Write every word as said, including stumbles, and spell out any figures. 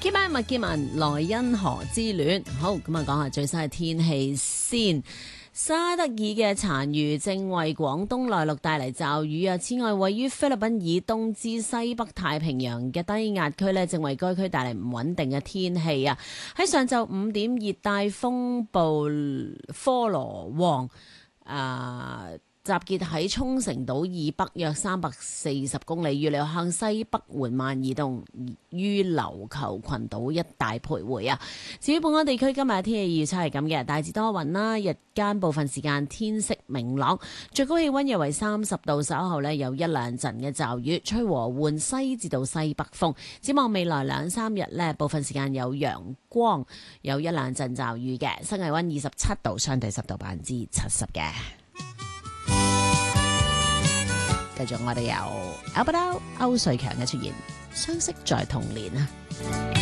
Mickey Man、麥潔文、萊茵河之戀。好，咁啊，講下最新嘅天氣先。沙德爾嘅殘餘正為廣東內陸帶嚟驟雨啊！此外，位於菲律賓以東至西北太平洋嘅低壓區呢，正為該區帶嚟唔穩定嘅天氣啊！喺上晝五點，熱帶風暴科羅旺啊，集結喺沖繩島以北約三百四十公里，預料向西北緩慢移動，於琉球群島一帶徘徊啊！至於本港地區今日嘅天氣預測係咁嘅，大致多雲啦，日間部分時間天色明朗，最高氣溫約為三十度，稍後呢有一兩陣嘅驟雨，吹和緩西至到西北風。展望未來兩三日呢，部分時間有陽光，有一兩陣驟雨嘅，室外溫二十七度，相對濕度百分之七十嘅。繼續我哋有 Albert 歐瑞強嘅出現，相識在童年啊！